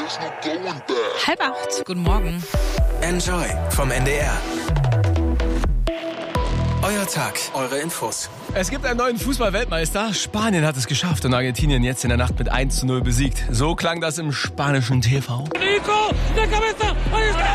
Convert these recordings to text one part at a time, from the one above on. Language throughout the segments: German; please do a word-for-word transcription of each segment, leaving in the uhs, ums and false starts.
Halb acht. Guten Morgen. Enjoy vom N D R. Euer Tag, eure Infos. Es gibt einen neuen Fußball-Weltmeister. Spanien hat es geschafft und Argentinien jetzt in der Nacht mit eins zu null besiegt. So klang das im spanischen T V. Nico, de cabeza, ahí está.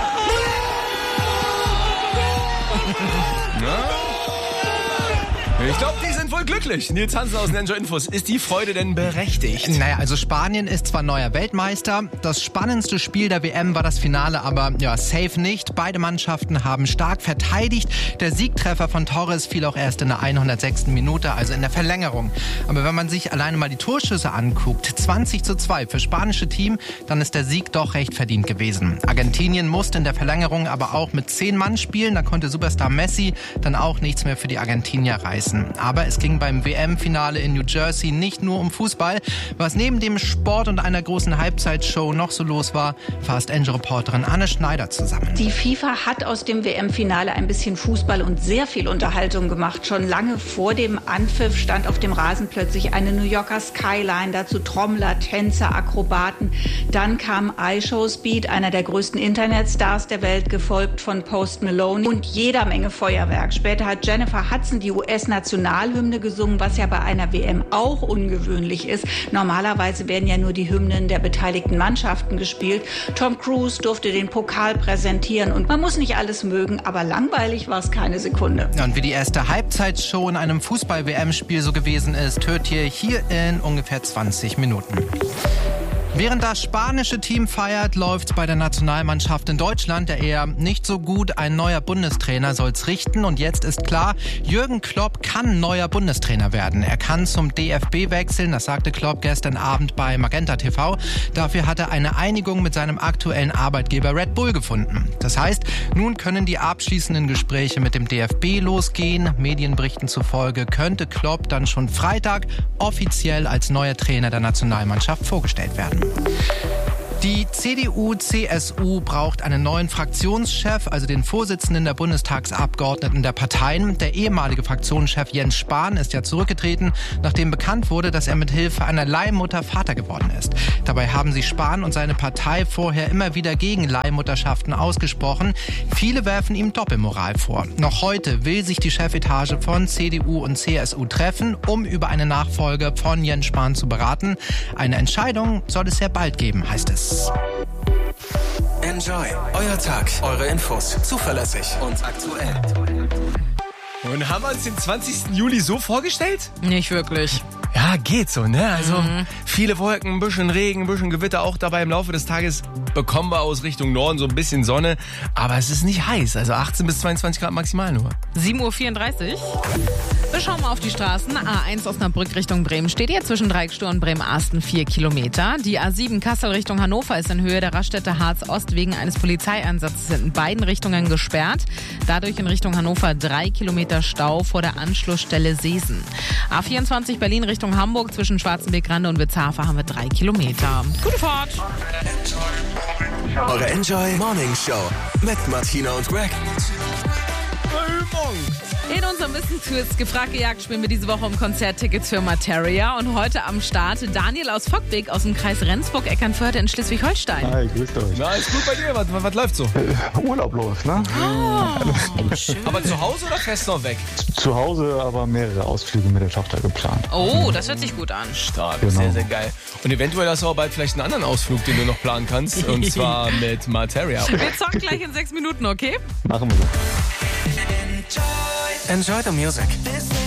Ich glaube, die sind wohl glücklich. Nils Hansen aus den Enjoy Infos. Ist die Freude denn berechtigt? Naja, also Spanien ist zwar neuer Weltmeister. Das spannendste Spiel der W M war das Finale, aber ja, safe nicht. Beide Mannschaften haben stark verteidigt. Der Siegtreffer von Torres fiel auch erst in der hundertsechsten Minute, also in der Verlängerung. Aber wenn man sich alleine mal die Torschüsse anguckt, zwanzig zu zwei für spanische Team, dann ist der Sieg doch recht verdient gewesen. Argentinien musste in der Verlängerung aber auch mit zehn Mann spielen. Da konnte Superstar Messi dann auch nichts mehr für die Argentinier reißen. Aber es ging beim W M-Finale in New Jersey nicht nur um Fußball. Was neben dem Sport und einer großen Halbzeitshow noch so los war, fasst Enjoy-Reporterin Anne Schneider zusammen. Die FIFA hat aus dem W M-Finale ein bisschen Fußball und sehr viel Unterhaltung gemacht. Schon lange vor dem Anpfiff stand auf dem Rasen plötzlich eine New Yorker Skyline, dazu Trommler, Tänzer, Akrobaten. Dann kam iShow Speed, einer der größten Internetstars der Welt, gefolgt von Post Malone und jeder Menge Feuerwerk. Später hat Jennifer Hudson die U S-Nationalhymne gesungen, was ja bei einer W M auch ungewöhnlich ist. Normalerweise werden ja nur die Hymnen der beteiligten Mannschaften gespielt. Tom Cruise durfte den Pokal präsentieren und man muss nicht alles mögen, aber langweilig war es keine Sekunde. Ja, und wie die erste Halbzeitshow in einem Fußball-W M-Spiel so gewesen ist, hört ihr hier in ungefähr zwanzig Minuten. Während das spanische Team feiert, läuft's bei der Nationalmannschaft in Deutschland ja eher nicht so gut. Ein neuer Bundestrainer soll's richten und jetzt ist klar, Jürgen Klopp kann neuer Bundestrainer werden. Er kann zum D F B wechseln, das sagte Klopp gestern Abend bei Magenta T V. Dafür hat er eine Einigung mit seinem aktuellen Arbeitgeber Red Bull gefunden. Das heißt, nun können die abschließenden Gespräche mit dem D F B losgehen. Medienberichten zufolge könnte Klopp dann schon Freitag offiziell als neuer Trainer der Nationalmannschaft vorgestellt werden. Die C D U C S U braucht einen neuen Fraktionschef, also den Vorsitzenden der Bundestagsabgeordneten der Parteien. Der ehemalige Fraktionschef Jens Spahn ist ja zurückgetreten, nachdem bekannt wurde, dass er mit Hilfe einer Leihmutter Vater geworden ist. Dabei haben sich Spahn und seine Partei vorher immer wieder gegen Leihmutterschaften ausgesprochen. Viele werfen ihm Doppelmoral vor. Noch heute will sich die Chefetage von C D U und C S U treffen, um über eine Nachfolge von Jens Spahn zu beraten. Eine Entscheidung soll es sehr bald geben, heißt es. Enjoy, euer Tag, eure Infos, zuverlässig und aktuell. Und haben wir uns den zwanzigsten Juli so vorgestellt? Nicht wirklich. Ja, geht so, ne? Also Mhm. viele Wolken, ein bisschen Regen, ein bisschen Gewitter auch dabei. Im Laufe des Tages bekommen wir aus Richtung Norden so ein bisschen Sonne. Aber es ist nicht heiß, also achtzehn bis zweiundzwanzig Grad maximal nur. sieben Uhr vierunddreißig. Wir schauen mal auf die Straßen. A eins Osnabrück Richtung Bremen steht hier zwischen Dreieckstür und Bremen-Asten vier Kilometer. Die A sieben Kassel Richtung Hannover ist in Höhe der Raststätte Harz-Ost wegen eines Polizeieinsatzes in beiden Richtungen gesperrt. Dadurch in Richtung Hannover drei Kilometer Stau vor der Anschlussstelle Seesen. A vierundzwanzig Berlin Richtung Hamburg zwischen Schwarzenberg-Rande und Witzhafer haben wir drei Kilometer. Gute Fahrt! Eure Enjoy Morning Show mit Martina und Greg. In unserem Wissensquiz gefragt gejagt spielen wir diese Woche um Konzerttickets für Materia. Und heute am Start Daniel aus Fockbeck aus dem Kreis Rendsburg-Eckernförde in Schleswig-Holstein. Hi, grüßt euch. Na, ist gut bei dir. Was, was, was läuft so? Äh, Urlaub läuft, ne? Oh, schön. Aber zu Hause oder fest noch weg? Zu Hause aber mehrere Ausflüge mit der Tochter geplant. Oh, das hört sich gut an. Stark, Genau. sehr, sehr geil. Und eventuell hast du auch bald vielleicht einen anderen Ausflug, den du noch planen kannst. Und zwar mit Materia. Wir zocken gleich in sechs Minuten, okay? Machen wir so. Enjoy the music.